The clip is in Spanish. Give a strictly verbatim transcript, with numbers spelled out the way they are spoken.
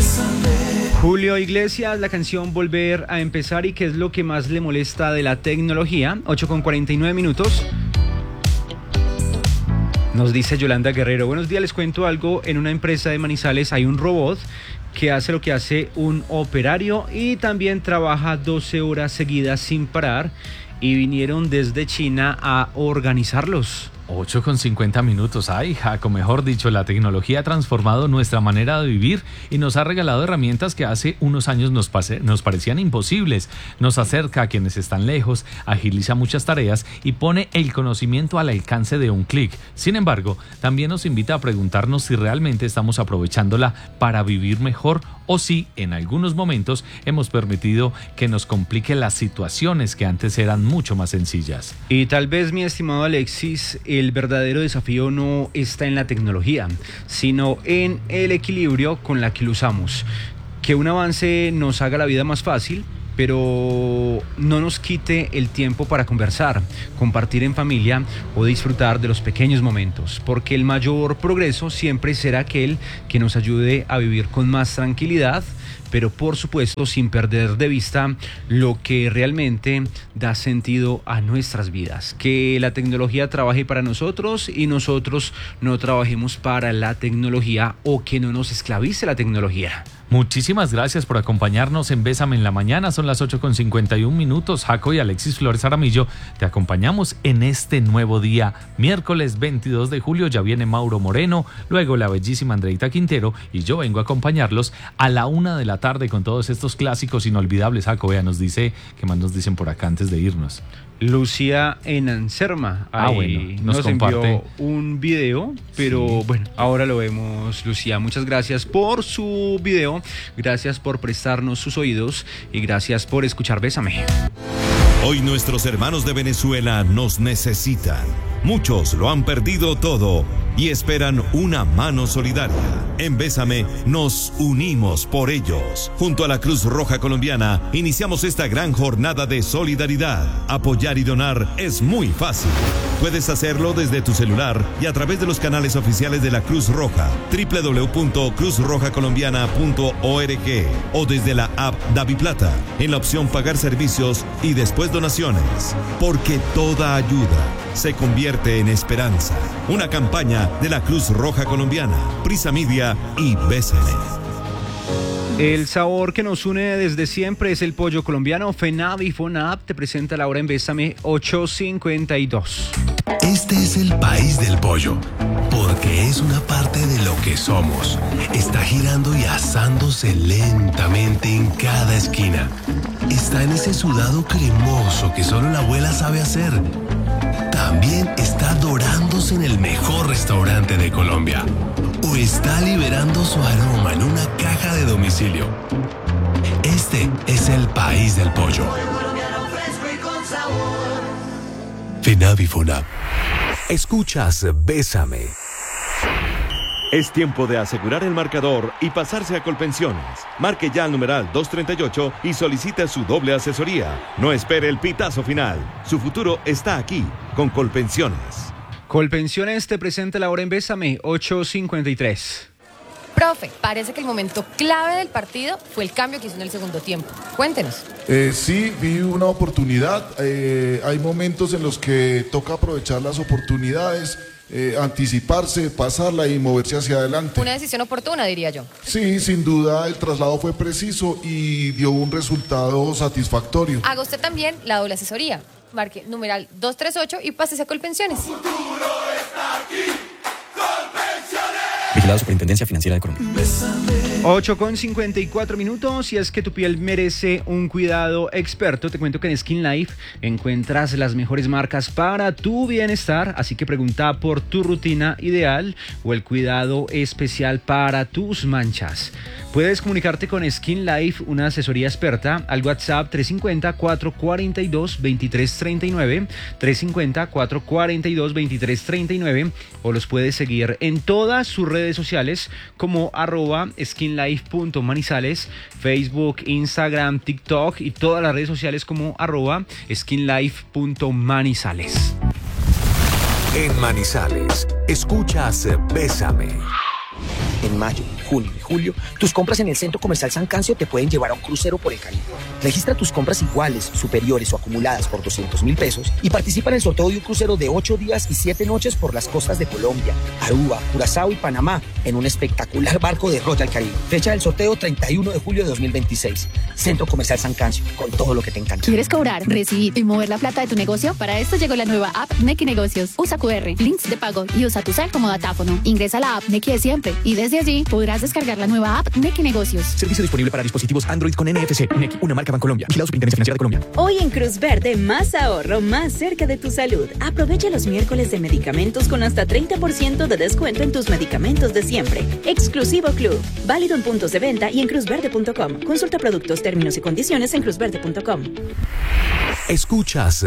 Julio Iglesias, la canción Volver a Empezar. ¿Y qué es lo que más le molesta de la tecnología? ocho con cuarenta y nueve minutos. Nos dice Yolanda Guerrero: buenos días, les cuento algo. En una empresa de Manizales hay un robot que hace lo que hace un operario y también trabaja doce horas seguidas sin parar, y vinieron desde China a organizarlos. ocho con cincuenta minutos. Ay, Jaco, mejor dicho, la tecnología ha transformado nuestra manera de vivir y nos ha regalado herramientas que hace unos años nos, pase, nos parecían imposibles. Nos acerca a quienes están lejos, agiliza muchas tareas y pone el conocimiento al alcance de un clic. Sin embargo, también nos invita a preguntarnos si realmente estamos aprovechándola para vivir mejor o si en algunos momentos hemos permitido que nos complique las situaciones que antes eran mucho más sencillas. Y tal vez, mi estimado Alexis, el verdadero desafío no está en la tecnología, sino en el equilibrio con la que lo usamos. Que un avance nos haga la vida más fácil, pero no nos quite el tiempo para conversar, compartir en familia o disfrutar de los pequeños momentos, porque el mayor progreso siempre será aquel que nos ayude a vivir con más tranquilidad, pero por supuesto sin perder de vista lo que realmente da sentido a nuestras vidas. Que la tecnología trabaje para nosotros y nosotros no trabajemos para la tecnología, o que no nos esclavice la tecnología. Muchísimas gracias por acompañarnos en Bésame en la Mañana. Son las ocho con cincuenta y un minutos. Jaco y Alexis Flores Aramillo te acompañamos en este nuevo día, miércoles veintidós de julio. Ya viene Mauro Moreno, luego la bellísima Andreita Quintero, y yo vengo a acompañarlos a la una de la tarde con todos estos clásicos inolvidables. Jaco, vea, nos dice, ¿qué más nos dicen por acá antes de irnos? Lucía en Anserma, ah, bueno, nos, nos comparte envió un video, pero sí. Bueno, ahora lo vemos. Lucía, muchas gracias por su video, gracias por prestarnos sus oídos y gracias por escuchar Bésame. Hoy nuestros hermanos de Venezuela nos necesitan. Muchos lo han perdido todo y esperan una mano solidaria. En Bésame nos unimos por ellos. Junto a la Cruz Roja Colombiana iniciamos esta gran jornada de solidaridad. Apoyar y donar es muy fácil. Puedes hacerlo desde tu celular y a través de los canales oficiales de la Cruz Roja, doble u doble u doble u punto cruz roja colombiana punto org, o desde la app DaviPlata en la opción Pagar servicios y después donaciones. Porque toda ayuda se convierte en esperanza. Una campaña de la Cruz Roja Colombiana, Prisa Media y Bésame. El sabor que nos une desde siempre es el pollo colombiano. FENAV y FONAP te presenta la hora en Bésame ocho cincuenta y dos. Este es el país del pollo, porque es una parte de lo que somos. Está girando y asándose lentamente en cada esquina. Está en ese sudado cremoso que solo la abuela sabe hacer. También está dorándose en el mejor restaurante de Colombia. O está liberando su aroma en una caja de domicilio. Este es el país del pollo. FENAV y FONAP. Escuchas Bésame. Es tiempo de asegurar el marcador y pasarse a Colpensiones. Marque ya al numeral doscientos treinta y ocho y solicite su doble asesoría. No espere el pitazo final. Su futuro está aquí, con Colpensiones. Colpensiones te presenta la hora en Bésame ocho cincuenta y tres. Profe, parece que el momento clave del partido fue el cambio que hizo en el segundo tiempo. Cuéntenos. Eh, sí, vi una oportunidad. Eh, hay momentos en los que toca aprovechar las oportunidades, eh, anticiparse, pasarla y moverse hacia adelante. Una decisión oportuna, diría yo. Sí, sin duda el traslado fue preciso y dio un resultado satisfactorio. Haga usted también la doble asesoría. Marque numeral doscientos treinta y ocho y pásese a Colpensiones. Vigilado Superintendencia Financiera de Colombia. ocho con cincuenta y cuatro minutos. Si es que tu piel merece un cuidado experto, te cuento que en Skin Life encuentras las mejores marcas para tu bienestar, así que pregunta por tu rutina ideal o el cuidado especial para tus manchas. Puedes comunicarte con Skin Life, una asesoría experta, al WhatsApp tres cinco cero, cuatro cuatro dos, dos tres tres nueve, tres cinco cero, cuatro cuatro dos, dos tres tres nueve, o los puedes seguir en todas sus redes sociales como arroba skinlife.manizales, Facebook, Instagram, TikTok y todas las redes sociales como arroba skinlife.manizales. En Manizales, escuchas Bésame. En mayo, junio y julio, tus compras en el Centro Comercial San Cancio te pueden llevar a un crucero por el Caribe. Registra tus compras iguales, superiores o acumuladas por doscientos mil pesos y participa en el sorteo de un crucero de ocho días y siete noches por las costas de Colombia, Aruba, Curazao y Panamá en un espectacular barco de Royal Caribbean. Fecha del sorteo treinta y uno de julio de dos mil veintiséis. Centro Comercial San Cancio, con todo lo que te encanta. ¿Quieres cobrar, recibir y mover la plata de tu negocio? Para esto llegó la nueva app Nequi Negocios. Usa Q R, links de pago y usa tu cel como datáfono. Ingresa a la app Nequi de siempre y desde allí podrás descargar la nueva app Nequi Negocios. Servicio disponible para dispositivos Android con N F C. Nequi, una marca Bancolombia. Vigilado Superintendencia Financiera de Colombia. Hoy en Cruz Verde, más ahorro, más cerca de tu salud. Aprovecha los miércoles de medicamentos con hasta treinta por ciento de descuento en tus medicamentos de siempre. Exclusivo Club. Válido en puntos de venta y en cruz verde punto com. Consulta productos, términos y condiciones en cruz verde punto com. Escuchas